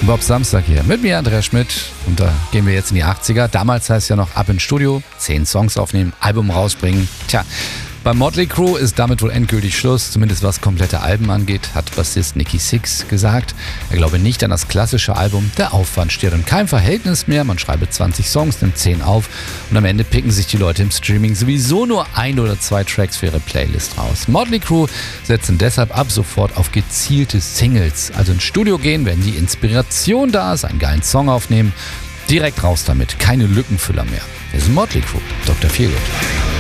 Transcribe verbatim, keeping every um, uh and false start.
Bob Samstag hier mit mir, Andreas Schmidt. Und da gehen wir jetzt in die achtziger. Damals heißt es ja noch ab ins Studio, zehn Songs aufnehmen, Album rausbringen. Tja, bei Motley Crue ist damit wohl endgültig Schluss, zumindest was komplette Alben angeht, hat Bassist Nikki Sixx gesagt. Er glaube nicht an das klassische Album, der Aufwand steht in keinem Verhältnis mehr, man schreibe zwanzig Songs, nimmt zehn auf und am Ende picken sich die Leute im Streaming sowieso nur ein oder zwei Tracks für ihre Playlist raus. Motley Crue setzen deshalb ab sofort auf gezielte Singles, also ins Studio gehen, wenn die Inspiration da ist, einen geilen Song aufnehmen, direkt raus damit, keine Lückenfüller mehr. Wir sind Motley Crue, Doktor Feelgood.